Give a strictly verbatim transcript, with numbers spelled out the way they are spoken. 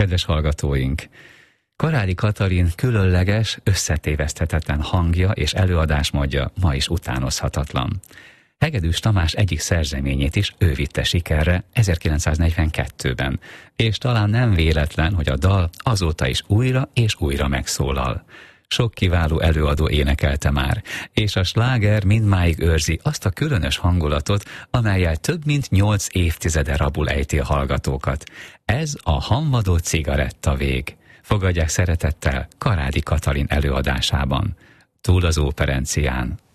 Kedves hallgatóink! Karádi Katalin különleges, összetéveszthetetlen hangja és előadásmódja ma is utánozhatatlan. Hegedűs Tamás egyik szerzeményét is ő vitte sikerre ezerkilencszáznegyvenkettőben, és talán nem véletlen, hogy a dal azóta is újra és újra megszólal. Sok kiváló előadó énekelte már, és a sláger mindmáig őrzi azt a különös hangulatot, amellyel több mint nyolc évtizede rabul ejti a hallgatókat. Ez a Hamvadó cigaretta vég. Fogadják szeretettel Karádi Katalin előadásában. Túl az óperencián.